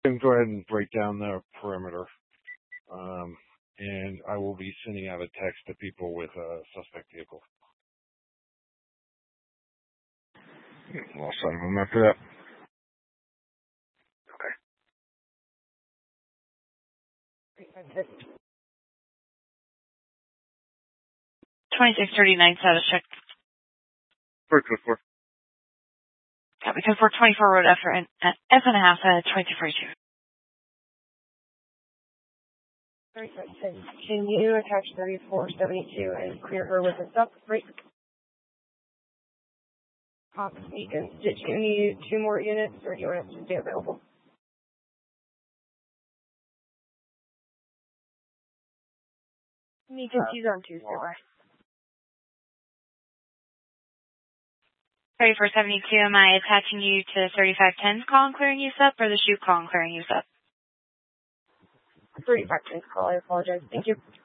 can go ahead and break down the perimeter. And I will be sending out a text to people with a suspect vehicle. Lost sight of them after that. Okay. 2639 status check. First to 4. Yeah, because we're 24 road after F and a half at 2242. Can you attach 3472 and clear her with a stop break? Did you need 2 more units, or do you want it to stay available? Me confused on Tuesday. Why? 3472, am I attaching you to 3510's call and clearing use up, or the shoot call and clearing use up? 3510's call, I apologize. Thank you.